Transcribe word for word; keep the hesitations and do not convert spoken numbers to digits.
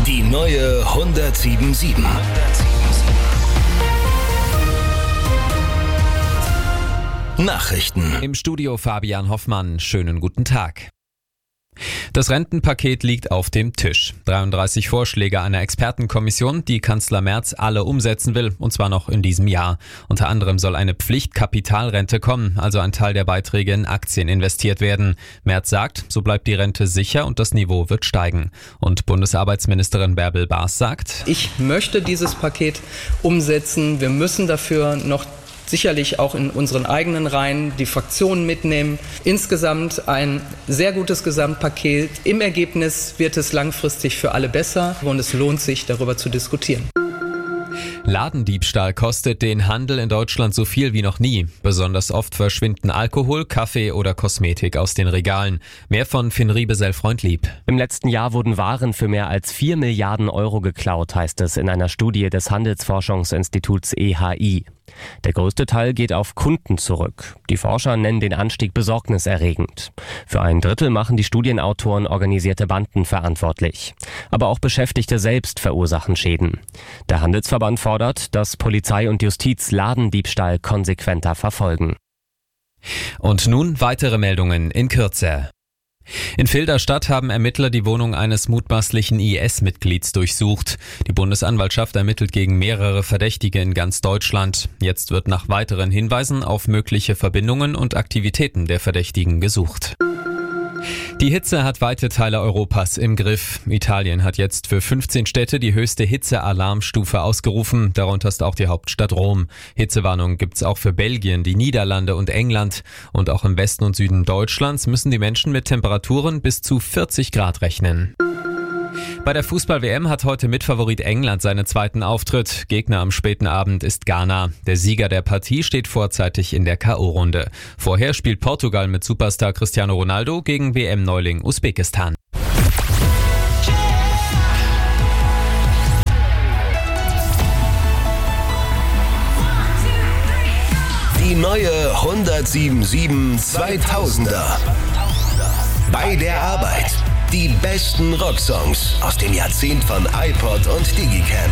Die neue hundertsieben sieben. Nachrichten. Im Studio Fabian Hoffmann. Schönen guten Tag. Das Rentenpaket liegt auf dem Tisch. dreiunddreißig Vorschläge einer Expertenkommission, die Kanzler Merz alle umsetzen will, und zwar noch in diesem Jahr. Unter anderem soll eine Pflichtkapitalrente kommen, also ein Teil der Beiträge in Aktien investiert werden. Merz sagt, so bleibt die Rente sicher und das Niveau wird steigen. Und Bundesarbeitsministerin Bärbel Baas sagt: Ich möchte dieses Paket umsetzen. Wir müssen dafür noch sicherlich auch in unseren eigenen Reihen die Fraktionen mitnehmen. Insgesamt ein sehr gutes Gesamtpaket. Im Ergebnis wird es langfristig für alle besser und es lohnt sich, darüber zu diskutieren. Ladendiebstahl kostet den Handel in Deutschland so viel wie noch nie. Besonders oft verschwinden Alkohol, Kaffee oder Kosmetik aus den Regalen. Mehr von Finn Riebesell-Freundlieb. Im letzten Jahr wurden Waren für mehr als vier Milliarden Euro geklaut, heißt es in einer Studie des Handelsforschungsinstituts E H I. Der größte Teil geht auf Kunden zurück. Die Forscher nennen den Anstieg besorgniserregend. Für ein Drittel machen die Studienautoren organisierte Banden verantwortlich. Aber auch Beschäftigte selbst verursachen Schäden. Der Handelsverband fordert, dass Polizei und Justiz Ladendiebstahl konsequenter verfolgen. Und nun weitere Meldungen in Kürze. In Filderstadt haben Ermittler die Wohnung eines mutmaßlichen I S-Mitglieds durchsucht. Die Bundesanwaltschaft ermittelt gegen mehrere Verdächtige in ganz Deutschland. Jetzt wird nach weiteren Hinweisen auf mögliche Verbindungen und Aktivitäten der Verdächtigen gesucht. Die Hitze hat weite Teile Europas im Griff. Italien hat jetzt für fünfzehn Städte die höchste Hitzealarmstufe ausgerufen. Darunter ist auch die Hauptstadt Rom. Hitzewarnung gibt's auch für Belgien, die Niederlande und England. Und auch im Westen und Süden Deutschlands müssen die Menschen mit Temperaturen bis zu vierzig Grad rechnen. Bei der Fußball-W M hat heute Mitfavorit England seinen zweiten Auftritt. Gegner am späten Abend ist Ghana. Der Sieger der Partie steht vorzeitig in der K O-Runde. Vorher spielt Portugal mit Superstar Cristiano Ronaldo gegen W M-Neuling Usbekistan. Die neue hundertsieben sieben zweitausender. Bei der Arbeit. Die besten Rocksongs aus dem Jahrzehnt von iPod und Digicam.